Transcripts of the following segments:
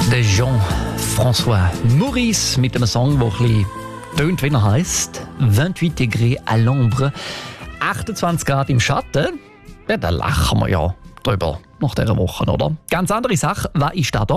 Der Jean-François Maurice mit einem Song, der ein bisschen tönt, wie er heisst. 28 Degrés à l'ombre, 28 Grad im Schatten. Ja, da lachen wir ja drüber nach dieser Woche, oder? Ganz andere Sache, was ist da?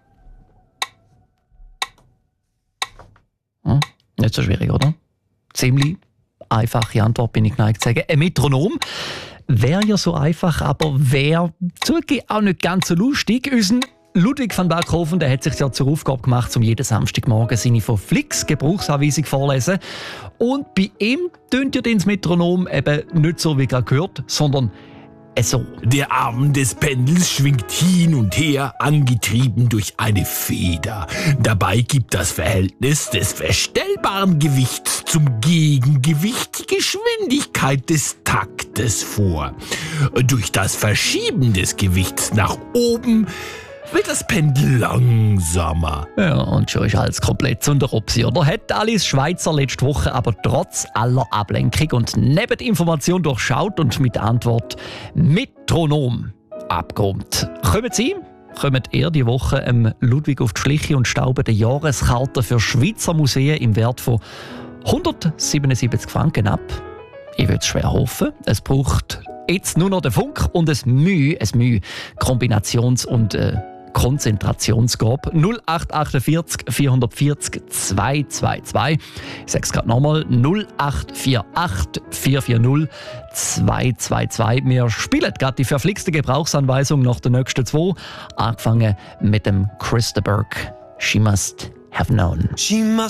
Nicht so schwierig, oder? Ziemlich einfache Antwort, bin ich geneigt zu sagen. Ein Metronom wäre ja so einfach, aber wäre zugegeben auch nicht ganz so lustig. Unser Ludwig van Berghofen, der hat sich ja zur Aufgabe gemacht, um jeden Samstagmorgen seine von Flix Gebrauchsanweisung vorlesen. Und bei ihm tönt ja das Metronom eben nicht so, wie gerade gehört, sondern so. Der Arm des Pendels schwingt hin und her, angetrieben durch eine Feder. Dabei gibt das Verhältnis des verstellbaren Gewichts zum Gegengewicht die Geschwindigkeit des Taktes vor. Durch das Verschieben des Gewichts nach oben wird das Pendel langsamer. Ja, und schon ist alles komplett zu der Opsi, oder? Hat Alice Schweizer letzte Woche aber trotz aller Ablenkung und neben der Information durchschaut und mit der Antwort Metronom abgeräumt. Kommt ihr die Woche Ludwig auf die Schliche und stauben die Jahreskarte für Schweizer Museen im Wert von 177 Franken ab? Ich würde es schwer hoffen. Es braucht jetzt nur noch den Funk und ein Mühe Kombinations- und Konzentrationsgabe 0848 440 222. Ich sage es gerade nochmal, 0848 440 222. Wir spielen gerade die verflixte Gebrauchsanweisung nach den nächsten zwei. Angefangen mit dem Chris de Burgh. She must have known.